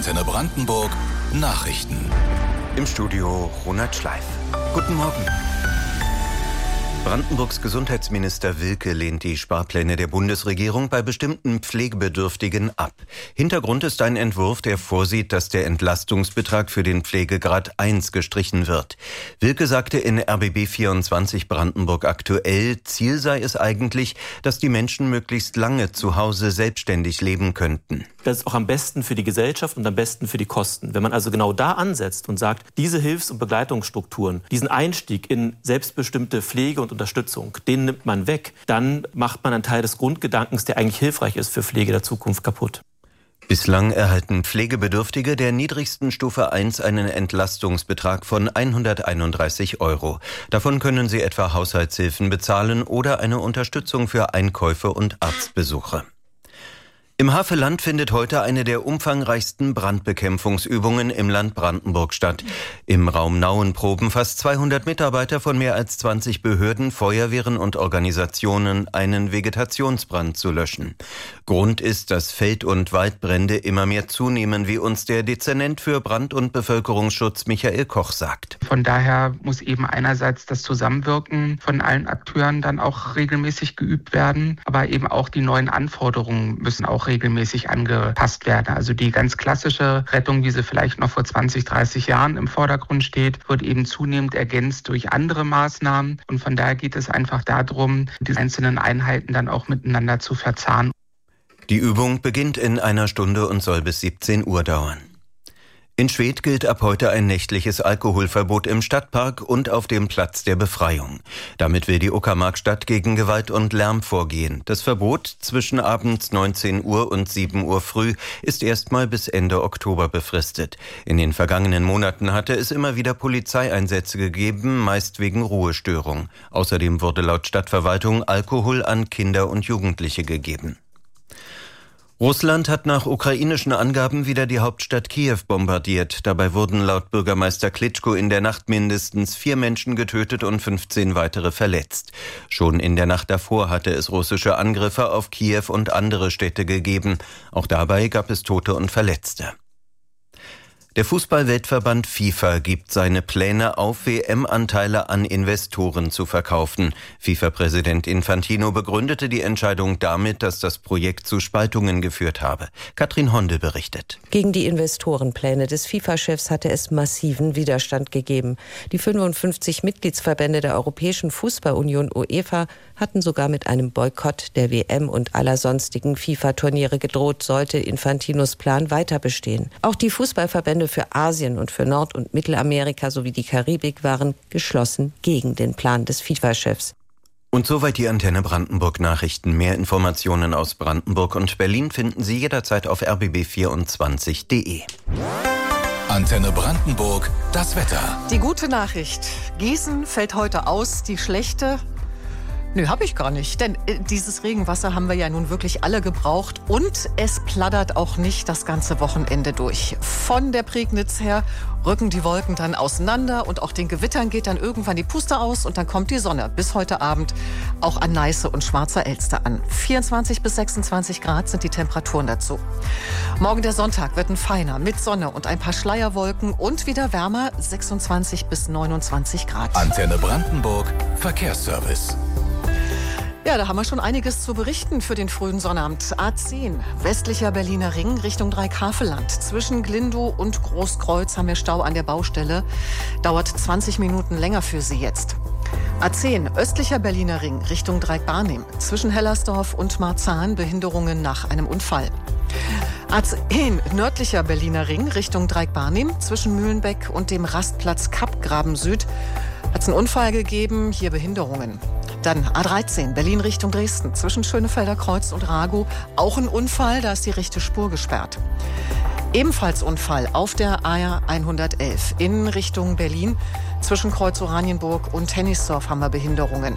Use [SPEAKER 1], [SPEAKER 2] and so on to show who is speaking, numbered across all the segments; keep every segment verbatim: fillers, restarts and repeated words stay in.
[SPEAKER 1] Antenne Brandenburg Nachrichten.
[SPEAKER 2] Im Studio Ronald Schleif. Guten Morgen. Brandenburgs Gesundheitsminister Wilke lehnt die Sparpläne der Bundesregierung bei bestimmten Pflegebedürftigen ab. Hintergrund ist ein Entwurf, der vorsieht, dass der Entlastungsbetrag für den Pflegegrad eins gestrichen wird. Wilke sagte in R B B vierundzwanzig Brandenburg aktuell, Ziel sei es eigentlich, dass die Menschen möglichst lange zu Hause selbstständig leben könnten.
[SPEAKER 3] Das ist auch am besten für die Gesellschaft und am besten für die Kosten. Wenn man also genau da ansetzt und sagt, diese Hilfs- und Begleitungsstrukturen, diesen Einstieg in selbstbestimmte Pflege und Unterstützung, den nimmt man weg, dann macht man einen Teil des Grundgedankens, der eigentlich hilfreich ist für Pflege der Zukunft, kaputt.
[SPEAKER 2] Bislang erhalten Pflegebedürftige der niedrigsten Stufe eins einen Entlastungsbetrag von hunderteinunddreißig Euro. Davon können sie etwa Haushaltshilfen bezahlen oder eine Unterstützung für Einkäufe und Arztbesuche. Im Havelland findet heute eine der umfangreichsten Brandbekämpfungsübungen im Land Brandenburg statt. Im Raum Nauen proben fast zweihundert Mitarbeiter von mehr als zwanzig Behörden, Feuerwehren und Organisationen, einen Vegetationsbrand zu löschen. Grund ist, dass Feld- und Waldbrände immer mehr zunehmen, wie uns der Dezernent für Brand- und Bevölkerungsschutz Michael Koch sagt.
[SPEAKER 4] Von daher muss eben einerseits das Zusammenwirken von allen Akteuren dann auch regelmäßig geübt werden, aber eben auch die neuen Anforderungen müssen auch regelmäßig angepasst werden. Also die ganz klassische Rettung, wie sie vielleicht noch vor zwanzig, dreißig Jahren im Vordergrund steht, wird eben zunehmend ergänzt durch andere Maßnahmen. Und von daher geht es einfach darum, die einzelnen Einheiten dann auch miteinander zu verzahnen.
[SPEAKER 2] Die Übung beginnt in einer Stunde und soll bis siebzehn Uhr dauern. In Schwedt gilt ab heute ein nächtliches Alkoholverbot im Stadtpark und auf dem Platz der Befreiung. Damit will die Uckermarkstadt gegen Gewalt und Lärm vorgehen. Das Verbot zwischen abends neunzehn Uhr und sieben Uhr früh ist erstmal bis Ende Oktober befristet. In den vergangenen Monaten hatte es immer wieder Polizeieinsätze gegeben, meist wegen Ruhestörung. Außerdem wurde laut Stadtverwaltung Alkohol an Kinder und Jugendliche gegeben. Russland hat nach ukrainischen Angaben wieder die Hauptstadt Kiew bombardiert. Dabei wurden laut Bürgermeister Klitschko in der Nacht mindestens vier Menschen getötet und fünfzehn weitere verletzt. Schon in der Nacht davor hatte es russische Angriffe auf Kiew und andere Städte gegeben. Auch dabei gab es Tote und Verletzte. Der Fußball-Weltverband FIFA gibt seine Pläne auf, W M-Anteile an Investoren zu verkaufen. FIFA-Präsident Infantino begründete die Entscheidung damit, dass das Projekt zu Spaltungen geführt habe. Katrin Hondel berichtet.
[SPEAKER 5] Gegen die Investorenpläne des FIFA-Chefs hatte es massiven Widerstand gegeben. Die fünfundfünfzig Mitgliedsverbände der Europäischen Fußballunion UEFA hatten sogar mit einem Boykott der W M und aller sonstigen FIFA-Turniere gedroht, sollte Infantinos Plan weiter bestehen. Auch die Fußballverbände für Asien und für Nord- und Mittelamerika sowie die Karibik waren geschlossen gegen den Plan des FIFA-Chefs.
[SPEAKER 2] Und soweit die Antenne Brandenburg Nachrichten. Mehr Informationen aus Brandenburg und Berlin finden Sie jederzeit auf r b b vierundzwanzig punkt d e.
[SPEAKER 1] Antenne Brandenburg, das Wetter.
[SPEAKER 6] Die gute Nachricht: Gießen fällt heute aus, die schlechte... Nö, habe ich gar nicht, denn äh, dieses Regenwasser haben wir ja nun wirklich alle gebraucht und es plattert auch nicht das ganze Wochenende durch. Von der Prignitz her rücken die Wolken dann auseinander und auch den Gewittern geht dann irgendwann die Puste aus und dann kommt die Sonne bis heute Abend auch an Neiße und Schwarzer Elster an. vierundzwanzig bis sechsundzwanzig Grad sind die Temperaturen dazu. Morgen der Sonntag wird ein feiner mit Sonne und ein paar Schleierwolken und wieder wärmer, sechsundzwanzig bis neunundzwanzig Grad.
[SPEAKER 1] Antenne Brandenburg Verkehrsservice.
[SPEAKER 6] Ja, da haben wir schon einiges zu berichten für den frühen Sonnabend. A zehn, westlicher Berliner Ring Richtung Dreieckhavelland. Zwischen Glindow und Großkreuz haben wir Stau an der Baustelle. Dauert zwanzig Minuten länger für Sie jetzt. A zehn, östlicher Berliner Ring Richtung Dreieck-Barnim. Zwischen Hellersdorf und Marzahn Behinderungen nach einem Unfall. A zehn, nördlicher Berliner Ring Richtung Dreieck-Barnim. Zwischen Mühlenbeck und dem Rastplatz Kappgraben Süd hat es einen Unfall gegeben, hier Behinderungen. Dann A dreizehn, Berlin Richtung Dresden, zwischen Schönefelder Kreuz und Ragow. Auch ein Unfall, da ist die rechte Spur gesperrt. Ebenfalls Unfall auf der A hundertelf in Richtung Berlin. Zwischen Kreuz Oranienburg und Hennigsdorf haben wir Behinderungen.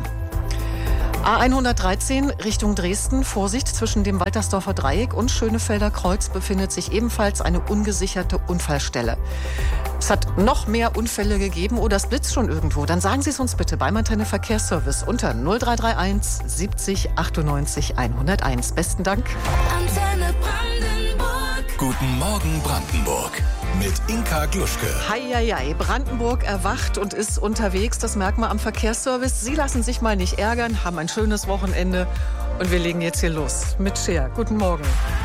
[SPEAKER 6] A hundertdreizehn Richtung Dresden, Vorsicht, zwischen dem Waltersdorfer Dreieck und Schönefelder Kreuz befindet sich ebenfalls eine ungesicherte Unfallstelle. Es hat noch mehr Unfälle gegeben oder es blitzt schon irgendwo. Dann sagen Sie es uns bitte beim Antenne Verkehrsservice unter null drei drei eins siebzig achtundneunzig hunderteins. Besten Dank.
[SPEAKER 7] Antenne Brandenburg.
[SPEAKER 1] Guten Morgen Brandenburg mit Inka Gluschke.
[SPEAKER 6] Heieiei, Brandenburg erwacht und ist unterwegs. Das merkt man am Verkehrsservice. Sie lassen sich mal nicht ärgern, haben ein schönes Wochenende. Und wir legen jetzt hier los mit Cher. Guten Morgen.